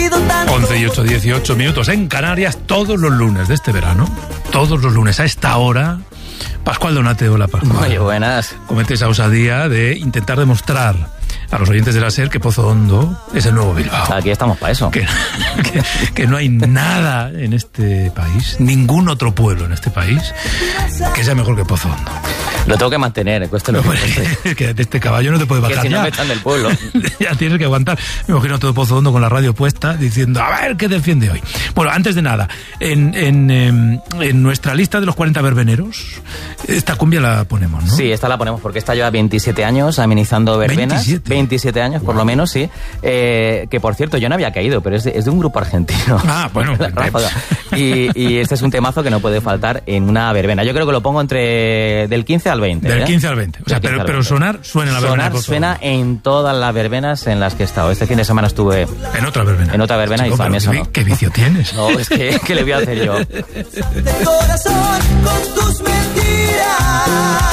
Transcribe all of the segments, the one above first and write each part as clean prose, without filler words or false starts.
11 y 8, 18 minutos en Canarias, todos los lunes de este verano, todos los lunes a esta hora, Pascual Donate, hola Pascual. Muy buenas. Comete esa osadía de intentar demostrar a los oyentes de la SER que Pozo Hondo es el nuevo Bilbao. Aquí estamos para eso. Que no hay nada en este país, ningún otro pueblo en este país, que sea mejor que Pozo Hondo. Lo tengo que mantener, cueste lo que que de este caballo no te puede bajar. Que si ya. no me echan del pueblo. Ya tienes que aguantar. Me imagino todo Pozo Hondo con la radio puesta diciendo, a ver qué defiende hoy. Bueno, antes de nada, en nuestra lista de los 40 verbeneros, esta cumbia la ponemos, ¿no? Sí, esta la ponemos porque esta lleva 27 años amenizando verbenas. 27 años, por lo menos, sí. Que por cierto, yo no había caído, pero es de un grupo argentino. Ah, bueno. y este es un temazo que no puede faltar en una verbena. Yo creo que lo pongo del 15 al 20. Del 15 al 20. O sea, pero sonar suena en la verbena. Sonar suena en todas las verbenas en las que he estado. Este fin de semana estuve... En otra verbena. En otra verbena, chico, y para mí eso no. ¿Qué vicio tienes? No, es que ¿qué le voy a hacer yo? De corazón con tus mentiras.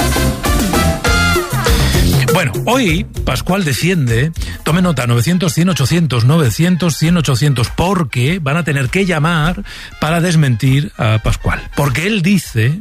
Bueno, hoy Pascual defiende, tome nota, 900-100-800, 900-100-800, porque van a tener que llamar para desmentir a Pascual. Porque él dice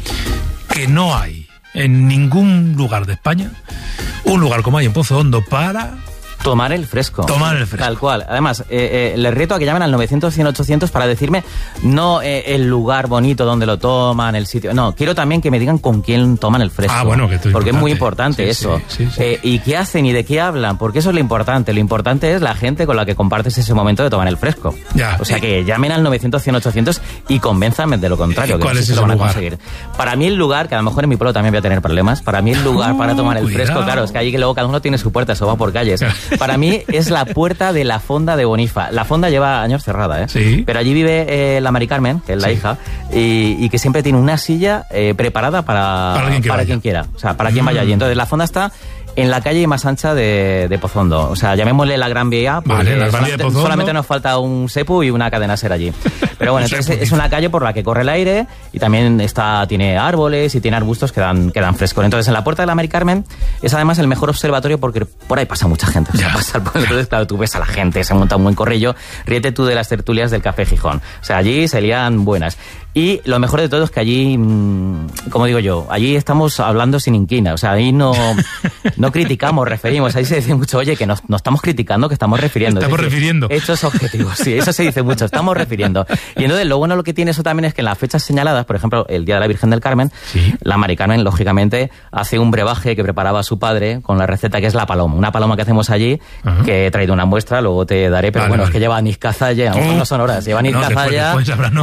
que no hay en ningún lugar de España un lugar como hay en Pozo Hondo para... Tomar el fresco. Tomar el fresco. Tal cual. Además, les reto a que llamen al 900-100-800 para decirme no el lugar bonito donde lo toman, el sitio. No, quiero también que me digan con quién toman el fresco. Ah, bueno, que esto es porque importante. Es muy importante eso. Sí. Y qué hacen y de qué hablan, porque eso es lo importante. Lo importante es la gente con la que compartes ese momento de tomar el fresco. Ya. O sea, que llamen al 900-100-800 y convénzanme de lo contrario. ¿Cuál es ese lo van a lugar? conseguir. Para mí el lugar, que a lo mejor en mi pueblo también voy a tener problemas, para mí el lugar para tomar el fresco, claro, es que allí que luego cada uno tiene su puerta, eso va por calles. Para mí es la puerta de la fonda de Bonifa. La fonda lleva años cerrada, ¿eh? Sí. Pero allí vive la Mari Carmen, que es la hija, y que siempre tiene una silla preparada para quien quiera. O sea, para quien vaya allí. Entonces, la fonda está en la calle más ancha de Pozo Hondo. O sea, llamémosle la Gran Vía, porque la Gran Vía de Pozo Hondo. Solamente nos falta un sepu y una cadena ser allí. Pero bueno, entonces es una calle por la que corre el aire y también tiene árboles y tiene arbustos que dan frescor. Entonces, en la puerta de la Mari Carmen es además el mejor observatorio porque por ahí pasa mucha gente. O sea, entonces, claro, tú ves a la gente, se monta un buen corrillo. Ríete tú de las tertulias del Café Gijón. O sea, allí se lían buenas. Y lo mejor de todo es que allí, como digo yo, allí estamos hablando sin inquina. O sea, ahí no criticamos, referimos. Ahí se dice mucho, oye, que no estamos criticando, que estamos refiriendo. Estamos refiriendo. Hechos objetivos, sí, eso se dice mucho, estamos refiriendo. Y entonces lo bueno lo que tiene eso también es que en las fechas señaladas, por ejemplo, el Día de la Virgen del Carmen, sí, la Mari Carmen, lógicamente, hace un brebaje que preparaba su padre con la receta que es la paloma. Una paloma que hacemos allí, que he traído una muestra, luego te daré, pero es que lleva anís cazalla, no son horas, lleva anís cazalla,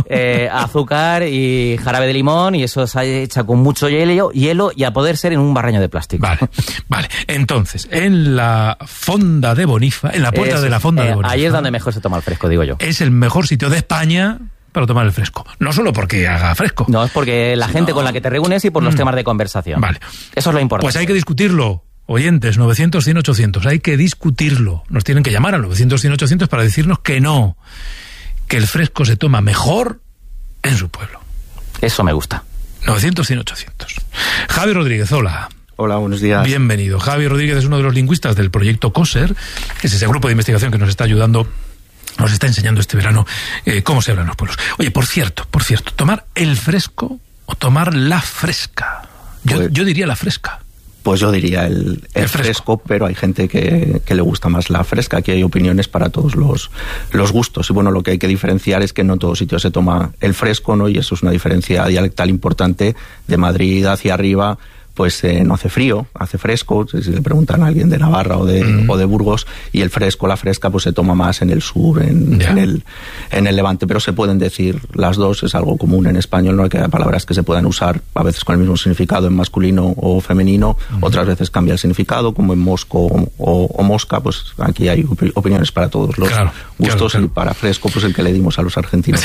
azúcar y jarabe de limón, y eso se echa con mucho hielo y a poder ser en un barreño de plástico. Vale. Entonces, en la fonda de Bonifa, en la puerta de la fonda de Bonifa, ahí es donde mejor se toma el fresco, digo yo. Es el mejor sitio de España para tomar el fresco. No solo porque haga fresco. No, es porque la gente con la que te reúnes y por los temas de conversación. Vale. Eso es lo importante. Pues hay que discutirlo. Oyentes, 900-100-800. Hay que discutirlo. Nos tienen que llamar al 900-100-800 para decirnos que no. Que el fresco se toma mejor en su pueblo. Eso me gusta. 900-100-800. Javi Rodríguez, hola. Hola, buenos días. Bienvenido. Javi Rodríguez es uno de los lingüistas del proyecto COSER, que es ese grupo de investigación que nos está ayudando, nos está enseñando este verano cómo se habla en los pueblos. Oye, por cierto, tomar el fresco o tomar la fresca. Yo diría la fresca. Pues yo diría el fresco, pero hay gente que le gusta más la fresca. Aquí hay opiniones para todos los gustos. Y bueno, lo que hay que diferenciar es que no en todos sitios se toma el fresco, ¿no? Y eso es una diferencia dialectal importante. De Madrid hacia arriba, pues no hace frío, hace fresco. Si le preguntan a alguien de Navarra o de Burgos, y el fresco, la fresca, pues se toma más en el sur, en el Levante. Pero se pueden decir las dos, es algo común en español, no hay que palabras que se puedan usar a veces con el mismo significado en masculino o femenino, otras veces cambia el significado, como en mosco o mosca. Pues aquí hay opiniones para todos los gustos, claro. Y para fresco, pues el que le dimos a los argentinos.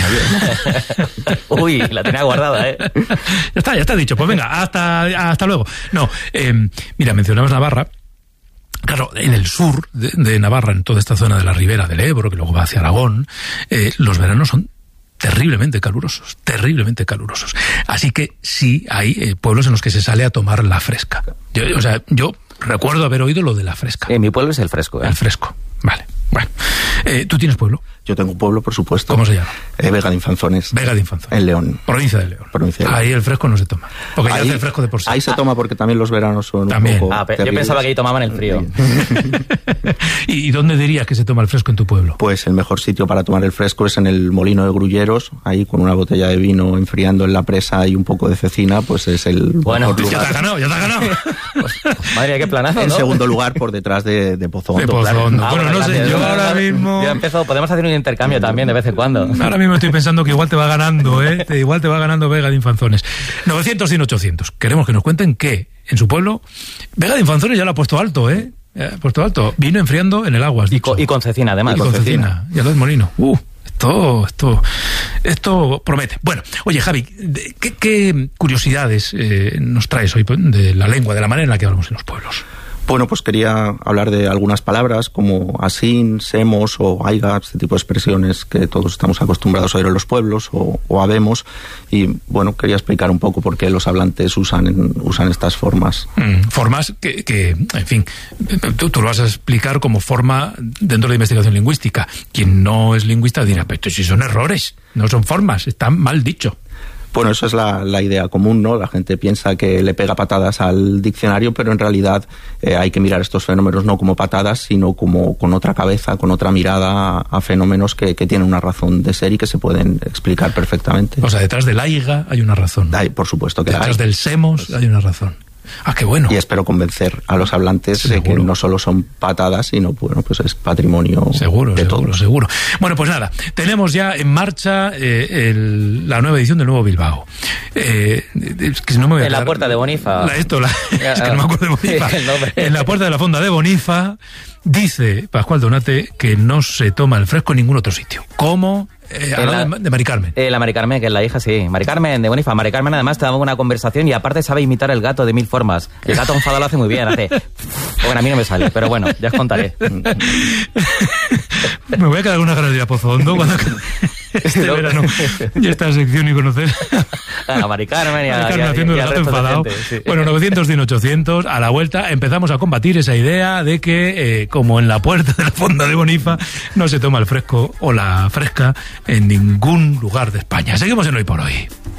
Uy, la tenía guardada, ¿eh? Ya está dicho. Pues venga, hasta luego. No, mira, mencionabas Navarra. Claro, en el sur de Navarra, en toda esta zona de la ribera del Ebro, que luego va hacia Aragón, los veranos son terriblemente calurosos. Así que sí hay pueblos en los que se sale a tomar la fresca. Yo recuerdo haber oído lo de la fresca. En mi pueblo es el fresco, ¿eh? El fresco, vale. Bueno, ¿tú tienes pueblo? Yo tengo un pueblo, por supuesto. ¿Cómo se llama? Vega de Infanzones. Vega de Infanzones. En León. Provincia de León. Ahí el fresco no se toma. Porque ahí, ya hace el fresco de por sí. Ahí se toma porque también los veranos son también. un poco yo pensaba que ahí tomaban el frío. ¿Y dónde dirías que se toma el fresco en tu pueblo? Pues el mejor sitio para tomar el fresco es en el Molino de Grulleros, ahí con una botella de vino enfriando en la presa y un poco de cecina, pues es el mejor lugar. Ya te has ganado. Pues, madre, qué planazo, ¿no? En segundo lugar, por detrás de Pozondo. De Pozondo. Claro. Bueno, no sé, yo ahora mismo... Yo empiezo, podemos hacer un intercambio también de vez en cuando. Ahora mismo estoy pensando que igual te va ganando, igual te va ganando Vega de Infanzones. 900 y 800. Queremos que nos cuenten que en su pueblo Vega de Infanzones ya lo ha puesto alto, Ha puesto alto. Vino enfriando en el agua, has dicho. Y con cecina, además. Y con cecina. Y a los Molino. Esto promete. Bueno, oye, Javi, ¿qué curiosidades nos traes hoy de la lengua, de la manera en la que hablamos en los pueblos? Bueno, pues quería hablar de algunas palabras como asín, semos o aiga, este tipo de expresiones que todos estamos acostumbrados a oír en los pueblos o habemos. Y bueno, quería explicar un poco por qué los hablantes usan estas formas. Formas que en fin, tú lo vas a explicar como forma dentro de investigación lingüística. Quien no es lingüista dirá, pero si son errores, no son formas, están mal dicho. Bueno, eso es la idea común, ¿no? La gente piensa que le pega patadas al diccionario, pero en realidad hay que mirar estos fenómenos no como patadas, sino como con otra cabeza, con otra mirada a fenómenos que tienen una razón de ser y que se pueden explicar perfectamente. O sea, detrás del aiga hay una razón. Por supuesto que detrás del semos hay una razón. Ah, qué bueno. Y espero convencer a los hablantes de que no solo son patadas, sino bueno, pues es patrimonio de todos. Seguro. Bueno, pues nada, tenemos ya en marcha la nueva edición del Nuevo Bilbao. Es que no me voy a en la puerta de Bonifa. Es que no me acuerdo de Bonifa. En la puerta de la Fonda de Bonifa dice Pascual Donate que no se toma el fresco en ningún otro sitio. ¿Cómo? De Mari Carmen. La Mari Carmen, que es la hija, sí. Mari Carmen, de Bonifa. Mari Carmen además te daba una conversación y aparte sabe imitar el gato de 1000 formas. El gato enfadado lo hace muy bien, hace... Bueno, a mí no me sale, pero bueno, ya os contaré. Me voy a quedar con una ganas de ir a Pozondo cuando este verano y esta sección y conocer a Mari Carmen y a haciendo el gato enfadado. Sí. Bueno, 900 y 800, a la vuelta empezamos a combatir esa idea de que, como en la puerta de la Fonda de Bonifa, no se toma el fresco o la fresca en ningún lugar de España. Seguimos en Hoy por Hoy.